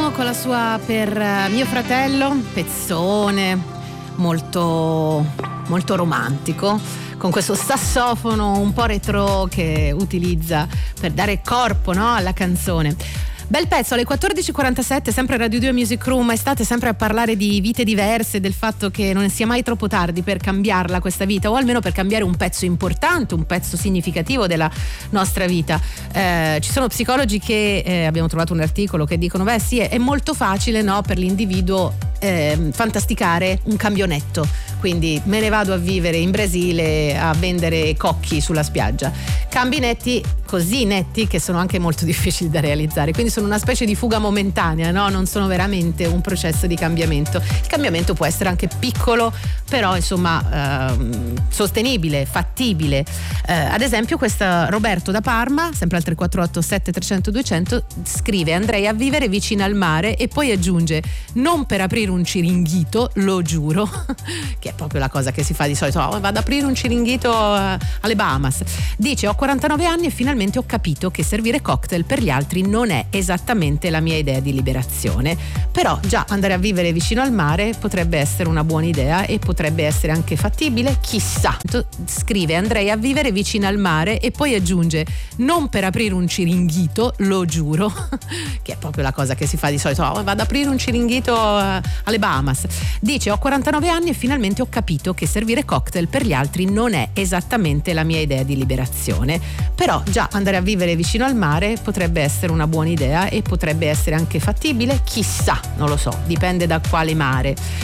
Bono con la sua Per mio fratello, pezzone molto romantico, con questo sassofono un po' retro che utilizza per dare corpo, no, alla canzone. Bel pezzo, alle 14.47, sempre Radio 2 Music Room, e state sempre a parlare di vite diverse, del fatto che non sia mai troppo tardi per cambiarla questa vita, o almeno per cambiare un pezzo importante, un pezzo significativo della nostra vita. Ci sono psicologi che, abbiamo trovato un articolo, che dicono, beh sì, è molto facile, no, per l'individuo fantasticare un cambionetto, quindi me ne vado a vivere in Brasile a vendere cocchi sulla spiaggia. Cambi netti, così netti, che sono anche molto difficili da realizzare, quindi sono una specie di fuga momentanea, no? Non sono veramente un processo di cambiamento. Il cambiamento può essere anche piccolo, però insomma sostenibile, fattibile. Ad esempio questa Roberto da Parma, sempre al 348 7300 200, scrive: andrei a vivere vicino al mare, e poi aggiunge: non per aprire un ciringhito, lo giuro, che è proprio la cosa che si fa di solito, vado ad aprire un ciringhito alle Bahamas. Dice: ho 49 anni e finalmente ho capito che servire cocktail per gli altri non è esattamente la mia idea di liberazione, però già andare a vivere vicino al mare potrebbe essere una buona idea, e potrebbe essere anche fattibile, chissà. Scrive: andrei a vivere vicino al mare, e poi aggiunge: non per aprire un ciringhito, lo giuro, che è proprio la cosa che si fa di solito, vado ad aprire un ciringhito alle Bahamas. Dice: ho 49 anni e finalmente ho capito che servire cocktail per gli altri non è esattamente la mia idea di liberazione, però già andare a vivere vicino al mare potrebbe essere una buona idea, e potrebbe essere anche fattibile, chissà, non lo so, dipende da quale mare.